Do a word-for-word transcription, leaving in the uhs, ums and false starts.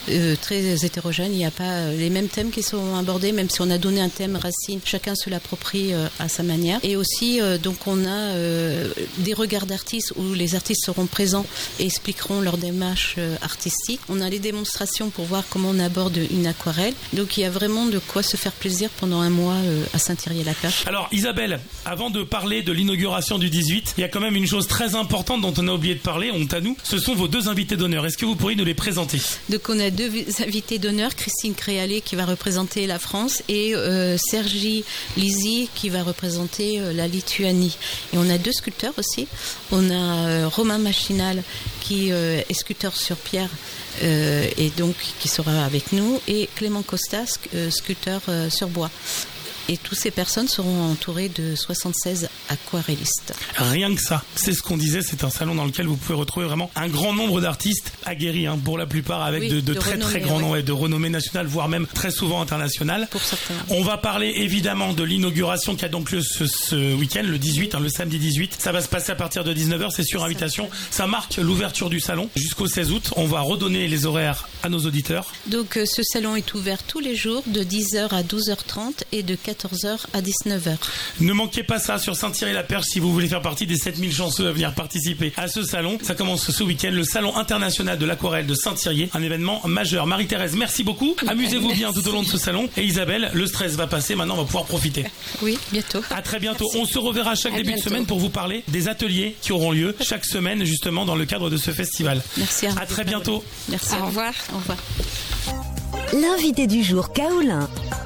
euh, très hétérogène. Il n'y a pas les mêmes thèmes qui sont abordés, même si on a donné un thème racine, chacun se l'approprie euh, à sa manière. Et aussi, euh, donc, on a euh, des regards d'artistes où les artistes seront présents et expliqueront leur démarche euh, artistique. On a les démonstrations pour voir comment on aborde une aquarelle. Donc, il y a vraiment de quoi se faire plaisir pendant un mois euh, à Saint-Thierry-la-Perche. Alors, Isabelle, avant de parler de l'inauguration du dix-huit, il y a quand même une chose très importante dont on a oublié de parler, honte à nous, ce sont vos deux invités d'honneur. Est-ce que vous pourriez nous les présenter ? Donc on a deux invités d'honneur, Christine Créalet qui va représenter la France et euh, Sergi Lisi qui va représenter euh, la Lituanie. Et on a deux sculpteurs aussi. On a euh, Romain Machinal qui euh, est sculpteur sur pierre euh, et donc qui sera avec nous, et Clément Costa, euh, sculpteur euh, sur bois. Et toutes ces personnes seront entourées de soixante-seize aquarellistes. Rien que ça, c'est ce qu'on disait, c'est un salon dans lequel vous pouvez retrouver vraiment un grand nombre d'artistes aguerris, hein, pour la plupart avec oui, de, de, de très très grands noms, ouais. de renommée nationale, voire même très souvent internationale. Pour certains. On va parler évidemment de l'inauguration qui a donc lieu ce, ce week-end, le dix-huit, hein, le samedi dix-huit. Ça va se passer à partir de dix-neuf heures, c'est sur invitation. Ça marque l'ouverture du salon jusqu'au seize août. On va redonner les horaires à nos auditeurs. Donc euh, ce salon est ouvert tous les jours de dix heures à douze heures trente et de quatorze heures à dix-neuf heures. Ne manquez pas ça sur Saint-Thierry-la-Perche si vous voulez faire partie des sept mille chanceux à venir participer à ce salon. Ça commence ce week-end, le Salon international de l'aquarelle de Saint-Thierry, un événement majeur. Marie-Thérèse, merci beaucoup. Amusez-vous bien tout au long de ce salon. Et Isabelle, le stress va passer, maintenant on va pouvoir profiter. Oui, bientôt. À très bientôt. Merci. On se reverra chaque à début bientôt. de semaine pour vous parler des ateliers qui auront lieu chaque semaine justement dans le cadre de ce festival. Merci. À, à très bientôt. Merci. Au revoir. Au revoir. L'invité du jour, Kaolin.